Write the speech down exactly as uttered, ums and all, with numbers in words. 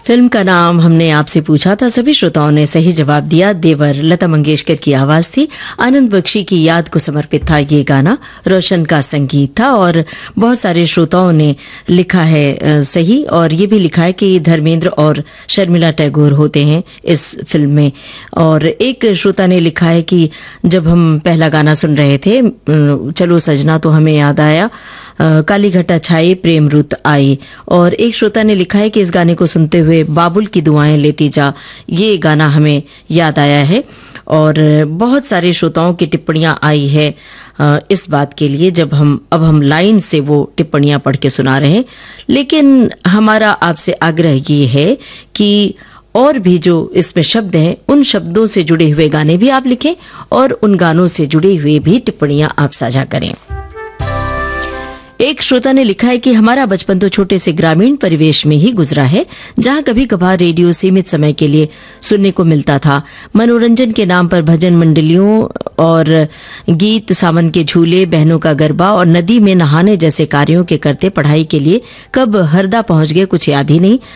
Film का नाम हमने आपसे पूछा था, सभी श्रोताओं ने सही जवाब दिया। देवर लता मंगेशकर की आवाज थी, आनंद बख्शी की याद को समर्पित था ये गाना, रोशन का संगीत था और बहुत सारे श्रोताओं ने लिखा है सही, और ये भी लिखा है कि धर्मेंद्र और शर्मिला टैगोर होते हैं इस फिल्म में। और एक श्रोता ने लिखा है कि जब हम पहला गाना सुन रहे थे चलो सजना, तो हमें याद आया काली घटा छाई प्रेम रुत आई। और एक श्रोता ने लिखा है कि इस गाने को सुनते हुए बाबुल की दुआएं लेती जा, ये गाना हमें याद आया है। और बहुत सारे श्रोताओं की टिप्पणियां आई है इस बात के लिए, जब हम अब हम लाइन से वो टिप्पणियां पढ़ के सुना रहे हैं। लेकिन हमारा आपसे आग्रह ये है कि और भी जो इसमें शब्द हैं उन शब्दों से जुड़े हुए गाने भी आप लिखें और उन गानों से जुड़े हुए भी टिप्पणियां आप साझा करें। एक श्रोता ने लिखा है कि हमारा बचपन तो छोटे से ग्रामीण परिवेश में ही गुजरा है, जहां कभी कभार रेडियो सीमित समय के लिए सुनने को मिलता था। मनोरंजन के नाम पर भजन मंडलियों और गीत, सावन के झूले, बहनों का गरबा और नदी में नहाने जैसे कार्यों के करते पढ़ाई के लिए कब हरदा पहुंच गए कुछ याद ही नहीं।